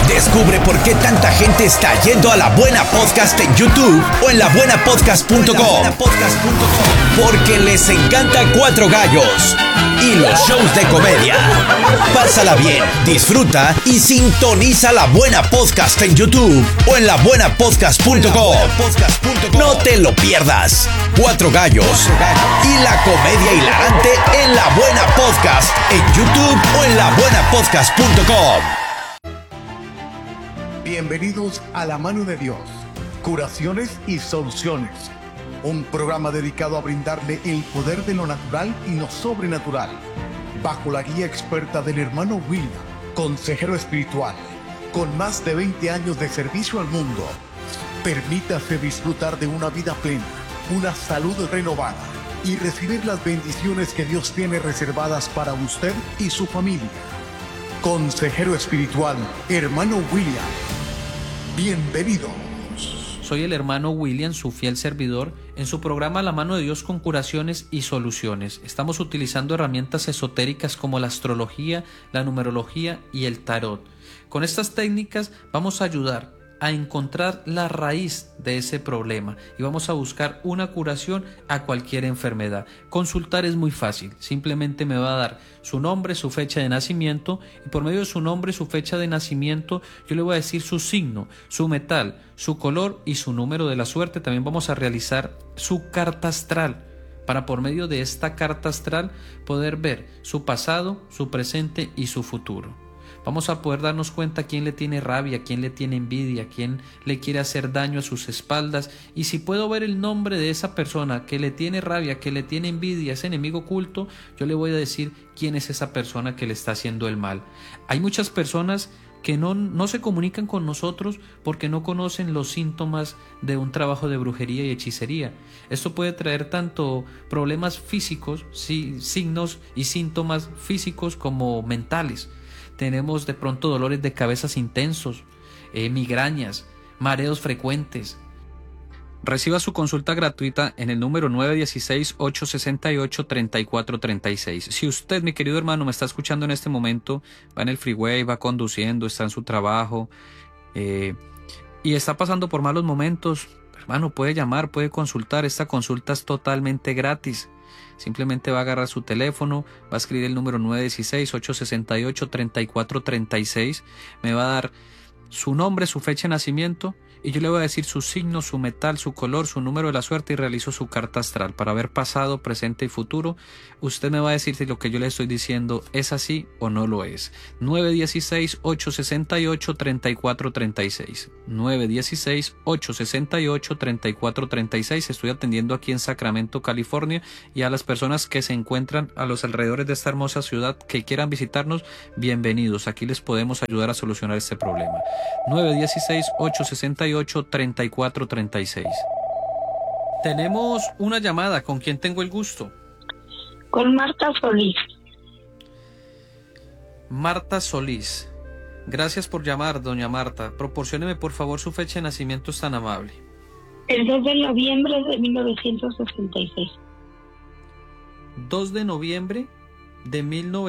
Descubre por qué tanta gente está yendo a La Buena Podcast en YouTube o en labuenapodcast.com. Porque les encanta Cuatro Gallos y los shows de comedia. Pásala bien, disfruta y sintoniza La Buena Podcast en YouTube o en labuenapodcast.com. No te lo pierdas. Cuatro Gallos y la comedia hilarante en La Buena Podcast en YouTube o en labuenapodcast.com. Bienvenidos a La Mano de Dios, curaciones y soluciones. Un programa dedicado a brindarle el poder de lo natural y lo sobrenatural, bajo la guía experta del hermano William, consejero espiritual, con más de 20 años de servicio al mundo. Permítase disfrutar de una vida plena, una salud renovada y recibir las bendiciones que Dios tiene reservadas para usted y su familia. Consejero espiritual, hermano William. Bienvenidos. Soy el hermano William, su fiel servidor, en su programa La Mano de Dios con curaciones y soluciones. Estamos utilizando herramientas esotéricas como la astrología, la numerología y el tarot. Con estas técnicas vamos a ayudar a encontrar la raíz de ese problema y vamos a buscar una curación a cualquier enfermedad. Consultar es muy fácil, simplemente me va a dar su nombre, su fecha de nacimiento y por medio de su nombre, su fecha de nacimiento, yo le voy a decir su signo, su metal, su color y su número de la suerte. También vamos a realizar su carta astral para por medio de esta carta astral poder ver su pasado, su presente y su futuro. Vamos a poder darnos cuenta quién le tiene rabia, quién le tiene envidia, quién le quiere hacer daño a sus espaldas. Y si puedo ver el nombre de esa persona que le tiene rabia, que le tiene envidia, ese enemigo oculto, yo le voy a decir quién es esa persona que le está haciendo el mal. Hay muchas personas que no se comunican con nosotros porque no conocen los síntomas de un trabajo de brujería y hechicería. Esto puede traer tanto problemas físicos, signos y síntomas físicos como mentales. Tenemos de pronto dolores de cabezas intensos, migrañas, mareos frecuentes. Reciba su consulta gratuita en el número 916-868-3436. Si usted, mi querido hermano, me está escuchando en este momento, va en el freeway, va conduciendo, está en su trabajo y está pasando por malos momentos, hermano, puede llamar, puede consultar. Esta consulta es totalmente gratis. Simplemente va a agarrar su teléfono, va a escribir el número 916-868-3436, me va a dar su nombre, su fecha de nacimiento y yo le voy a decir su signo, su metal, su color, su número de la suerte y realizo su carta astral para ver pasado, presente y futuro. Usted me va a decir si lo que yo le estoy diciendo es así o no lo es. 916-868-3436. 916-868-3436. Estoy atendiendo aquí en Sacramento, California, y a las personas que se encuentran a los alrededores de esta hermosa ciudad que quieran visitarnos, bienvenidos. Aquí les podemos ayudar a solucionar este problema. 916-868-3436. Tenemos una llamada. ¿Con quién tengo el gusto? Con Marta Solís. Marta Solís. Gracias por llamar, doña Marta. Proporcióneme por favor su fecha de nacimiento, es tan amable. El 2 de noviembre de 1966. 2 de noviembre de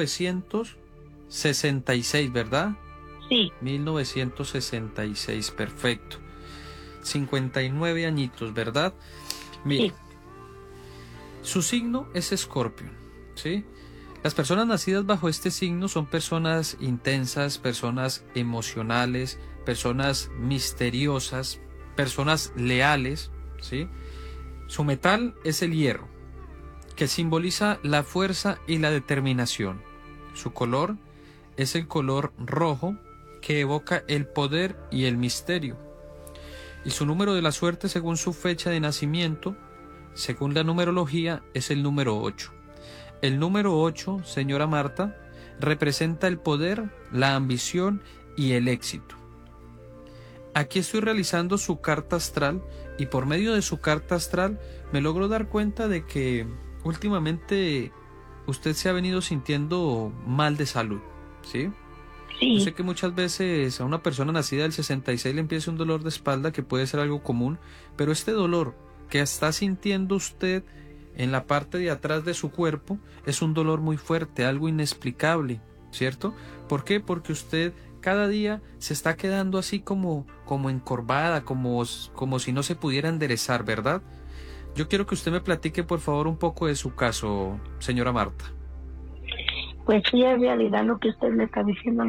1966, ¿verdad? Sí. 1966, perfecto. 59 añitos, ¿verdad? Mire, sí. Su signo es Escorpio, ¿sí? Las personas nacidas bajo este signo son personas intensas, personas emocionales, personas misteriosas, personas leales, ¿sí? Su metal es el hierro, que simboliza la fuerza y la determinación. Su color es el color rojo, que evoca el poder y el misterio. Y su número de la suerte, según su fecha de nacimiento, según la numerología, es el número 8. El número 8, señora Marta, representa el poder, la ambición y el éxito. Aquí estoy realizando su carta astral y por medio de su carta astral me logro dar cuenta de que últimamente usted se ha venido sintiendo mal de salud, ¿sí? Sí. Yo sé que muchas veces a una persona nacida del 66 le empieza un dolor de espalda que puede ser algo común, pero este dolor que está sintiendo usted en la parte de atrás de su cuerpo es un dolor muy fuerte, algo inexplicable, ¿cierto? ¿Por qué? Porque usted cada día se está quedando así como encorvada, como si no se pudiera enderezar, ¿verdad? Yo quiero que usted me platique, por favor, un poco de su caso, señora Marta. Pues sí, en realidad lo que usted me está diciendo,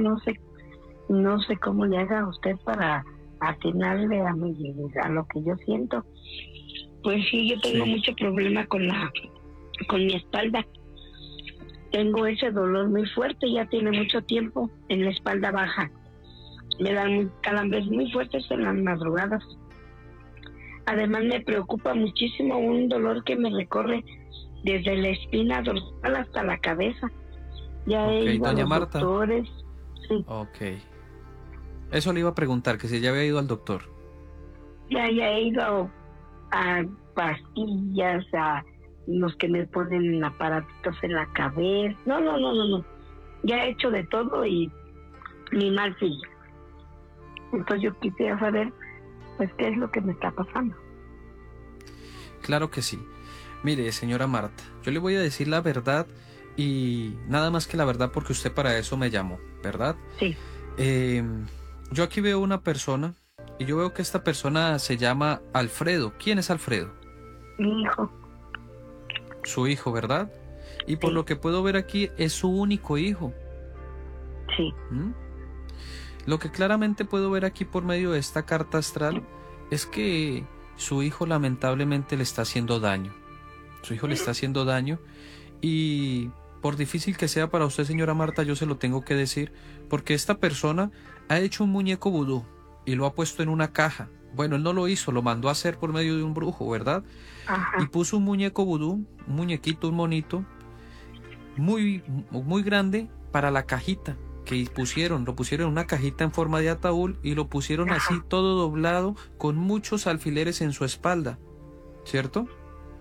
no sé cómo le haga usted para atinarle a lo que yo siento. Pues sí, yo tengo mucho problema con mi espalda. Tengo ese dolor muy fuerte, ya tiene mucho tiempo en la espalda baja. Me dan calambres muy fuertes en las madrugadas. Además me preocupa muchísimo un dolor que me recorre desde la espina dorsal hasta la cabeza. Ya he ido doña a los Marta. doctores. Sí. Ok. Eso le iba a preguntar, que si ya había ido al doctor. Ya he ido a pastillas, a los que me ponen aparatitos en la cabeza. No. Ya he hecho de todo y ni mal sigue. Entonces yo quisiera saber, pues, qué es lo que me está pasando. Claro que sí. Mire, señora Marta, yo le voy a decir la verdad y nada más que la verdad porque usted para eso me llamó, ¿verdad? Sí. Yo aquí veo una persona y yo veo que esta persona se llama Alfredo. ¿Quién es Alfredo? Mi hijo. Su hijo, ¿verdad? Y por lo que puedo ver aquí es su único hijo. Sí. Lo que claramente puedo ver aquí por medio de esta carta astral es que su hijo lamentablemente le está haciendo daño. Su hijo le está haciendo daño y por difícil que sea para usted, señora Marta, yo se lo tengo que decir, porque esta persona ha hecho un muñeco vudú y lo ha puesto en una caja. Bueno, él no lo hizo, lo mandó a hacer por medio de un brujo, ¿verdad? Ajá. Y puso un muñeco vudú, un muñequito, un monito, muy grande para la cajita que pusieron. Lo pusieron en una cajita en forma de ataúd y lo pusieron así todo doblado con muchos alfileres en su espalda, ¿cierto?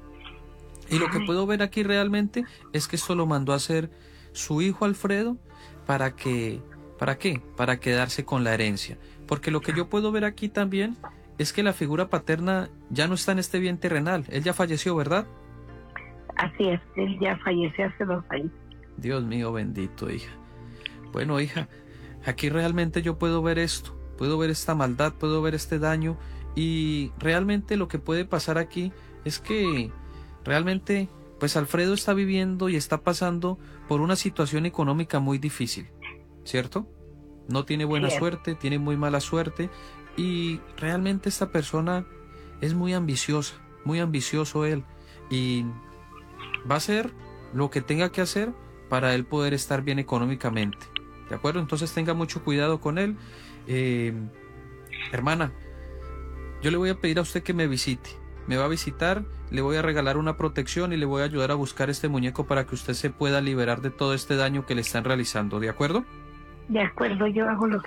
Y lo que puedo ver aquí realmente es que esto lo mandó a hacer su hijo Alfredo ¿para qué? Para quedarse con la herencia. Porque lo que yo puedo ver aquí también es que la figura paterna ya no está en este bien terrenal. Él ya falleció, ¿verdad? Así es, él ya falleció hace 2 años. Dios mío bendito, hija. Bueno, hija, aquí realmente yo puedo ver esto. Puedo ver esta maldad, puedo ver este daño. Y realmente lo que puede pasar aquí es que realmente, pues Alfredo está viviendo y está pasando por una situación económica muy difícil, ¿cierto? No tiene buena suerte, tiene muy mala suerte y realmente esta persona es muy ambiciosa, muy ambicioso él y va a hacer lo que tenga que hacer para él poder estar bien económicamente, ¿de acuerdo? Entonces tenga mucho cuidado con él. Hermana, yo le voy a pedir a usted que me visite. Me va a visitar, le voy a regalar una protección y le voy a ayudar a buscar este muñeco para que usted se pueda liberar de todo este daño que le están realizando, ¿de acuerdo? De acuerdo, yo hago lo que